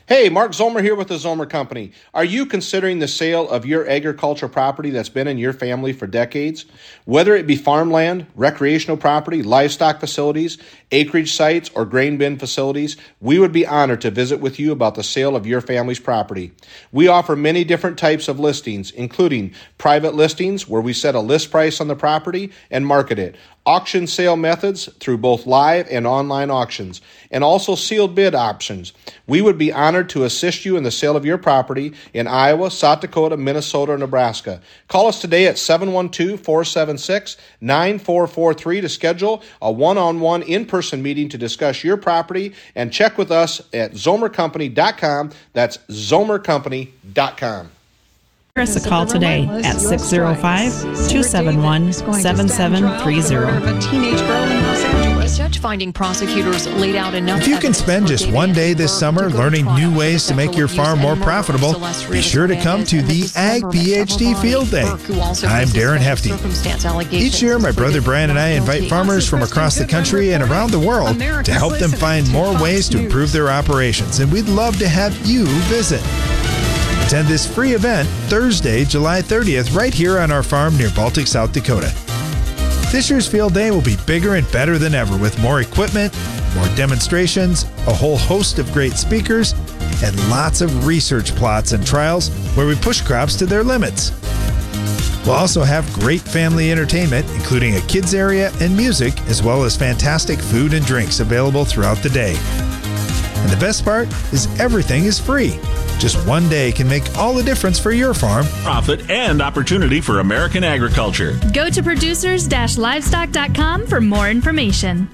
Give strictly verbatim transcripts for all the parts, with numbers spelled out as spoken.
Hey, Mark Zomer here with the Zomer Company. Are you considering the sale of your agricultural property that's been in your family for decades? Whether it be farmland, recreational property, livestock facilities, acreage sites, or grain bin facilities, we would be honored to visit with you about the sale of your family's property. We offer many different types of listings, including private listings where we set a list price on the property and market it, auction sale methods through both live and online auctions, and also sealed bid options. We would be honored to assist you in the sale of your property in Iowa, South Dakota, Minnesota, or Nebraska. Call us today at seven one two, four seven six, nine four four three to schedule a one-on-one in-person meeting to discuss your property, and check with us at zomer company dot com. That's zomer company dot com. Give us a call today at six oh five, two seven one, seven seven three zero. Judge-finding prosecutors laid out enough. If you can spend just one day this summer learning new ways to make your farm more profitable, be sure to come to the Ag PhD Field Day. I'm Darren Hefty. Each year, my brother Brian and I invite farmers from across the country and around the world to help them find more ways to improve their operations, and we'd love to have you visit. Attend this free event Thursday, July thirtieth, right here on our farm near Baltic, South Dakota. This year's field day will be bigger and better than ever with more equipment, more demonstrations, a whole host of great speakers, and lots of research plots and trials where we push crops to their limits. We'll also have great family entertainment, including a kids area and music, as well as fantastic food and drinks available throughout the day. And the best part is everything is free. Just one day can make all the difference for your farm. Profit and opportunity for American agriculture. Go to producers dash livestock dot com for more information.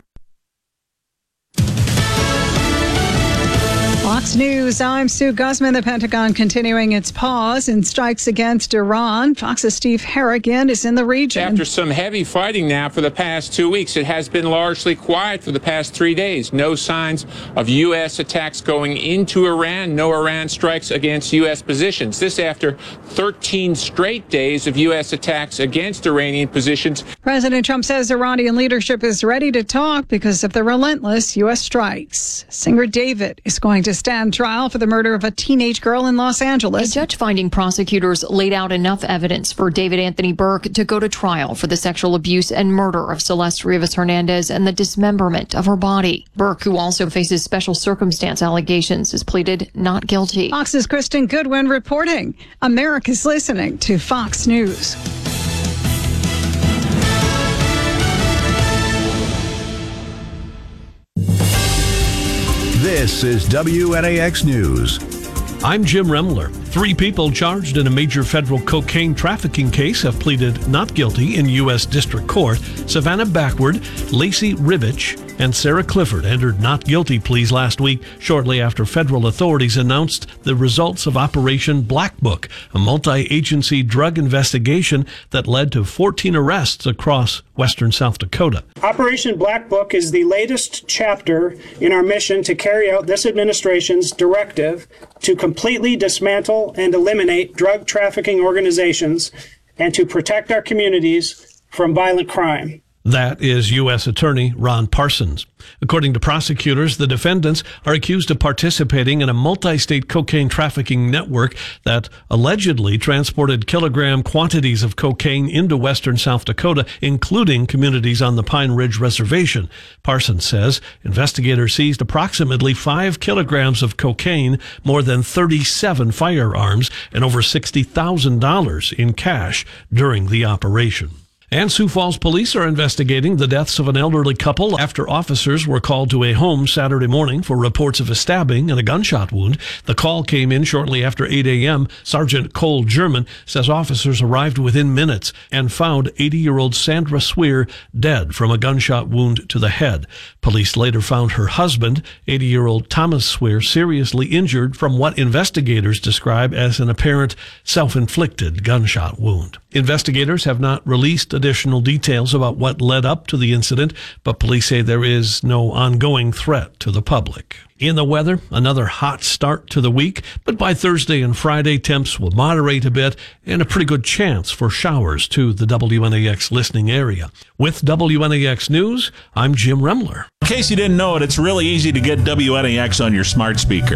Fox News, I'm Sue Guzman. The Pentagon continuing its pause in strikes against Iran. Fox's Steve Harrigan is in the region. After some heavy fighting now for the past two weeks, it has been largely quiet for the past three days. No signs of U S attacks going into Iran. No Iran strikes against U S positions. This after thirteen straight days of U S attacks against Iranian positions. President Trump says Iranian leadership is ready to talk because of the relentless U S strikes. Singer David is going to stand trial for the murder of a teenage girl in Los Angeles. Judge-finding prosecutors laid out enough evidence for David Anthony Burke to go to trial for the sexual abuse and murder of Celeste Rivas Hernandez and the dismemberment of her body. Burke, who also faces special circumstance allegations, has pleaded not guilty. Fox's Kristen Goodwin reporting. America's listening to Fox News. This is W N A X News. I'm Jim Remler. Three people charged in a major federal cocaine trafficking case have pleaded not guilty in U S District Court. Savannah Backward, Lacey Ribich, and Sarah Clifford entered not guilty pleas last week, shortly after federal authorities announced the results of Operation Black Book, a multi-agency drug investigation that led to fourteen arrests across western South Dakota. Operation Black Book is the latest chapter in our mission to carry out this administration's directive to completely dismantle and eliminate drug trafficking organizations and to protect our communities from violent crime. That is U S Attorney Ron Parsons. According to prosecutors, the defendants are accused of participating in a multi-state cocaine trafficking network that allegedly transported kilogram quantities of cocaine into western South Dakota, including communities on the Pine Ridge Reservation. Parsons says investigators seized approximately five kilograms of cocaine, more than thirty-seven firearms, and over sixty thousand dollars in cash during the operation. And Sioux Falls police are investigating the deaths of an elderly couple after officers were called to a home Saturday morning for reports of a stabbing and a gunshot wound. The call came in shortly after eight a.m. Sergeant Cole German says officers arrived within minutes and found eighty-year-old Sandra Swear dead from a gunshot wound to the head. Police later found her husband, eighty-year-old Thomas Swear, seriously injured from what investigators describe as an apparent self-inflicted gunshot wound. Investigators have not released additional details about what led up to the incident, but police say there is no ongoing threat to the public. In the weather, another hot start to the week, but by Thursday and Friday, temps will moderate a bit and a pretty good chance for showers to the W N A X listening area. With W N A X News, I'm Jim Remler. In case you didn't know it, it's really easy to get W N A X on your smart speaker.